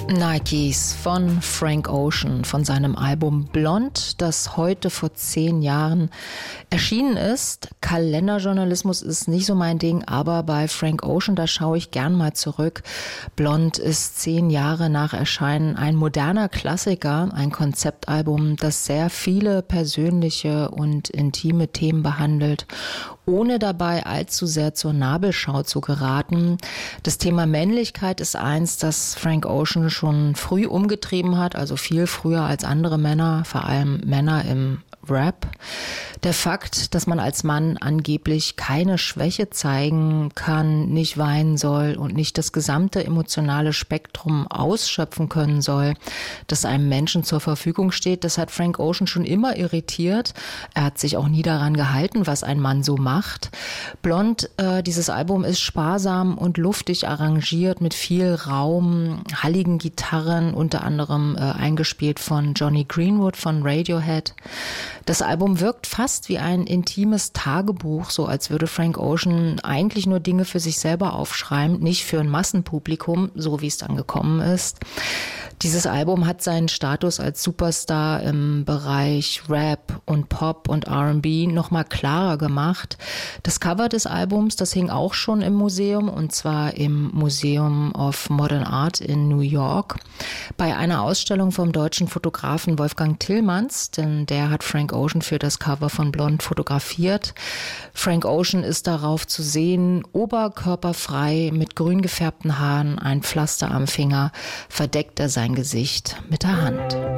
Nikes von Frank Ocean, von seinem Album Blond, das heute vor 10 Jahren erschienen ist. Kalenderjournalismus ist nicht so mein Ding, aber bei Frank Ocean, da schaue ich gern mal zurück. Blond ist 10 Jahre nach Erscheinen ein moderner Klassiker, ein Konzeptalbum, das sehr viele persönliche und intime Themen behandelt, ohne dabei allzu sehr zur Nabelschau zu geraten. Das Thema Männlichkeit ist eins, das Frank Ocean schon früh umgetrieben hat, also viel früher als andere Männer, vor allem Männer im Rap. Der Fakt, dass man als Mann angeblich keine Schwäche zeigen kann, nicht weinen soll und nicht das gesamte emotionale Spektrum ausschöpfen können soll, das einem Menschen zur Verfügung steht, das hat Frank Ocean schon immer irritiert. Er hat sich auch nie daran gehalten, was ein Mann so macht. Blond, dieses Album ist sparsam und luftig arrangiert mit viel Raum, halligen Gitarren, unter anderem eingespielt von Johnny Greenwood von Radiohead. Das Album wirkt fast wie ein intimes Tagebuch, so als würde Frank Ocean eigentlich nur Dinge für sich selber aufschreiben, nicht für ein Massenpublikum, so wie es dann gekommen ist. Dieses Album hat seinen Status als Superstar im Bereich Rap und Pop und R&B nochmal klarer gemacht. Das Cover des Albums, das hing auch schon im Museum, und zwar im Museum of Modern Art in New York, bei einer Ausstellung vom deutschen Fotografen Wolfgang Tillmanns, denn der hat Frank Ocean für das Cover von Blond fotografiert. Frank Ocean ist darauf zu sehen, oberkörperfrei, mit grün gefärbten Haaren, ein Pflaster am Finger, verdeckt er sein Gesicht mit der Hand.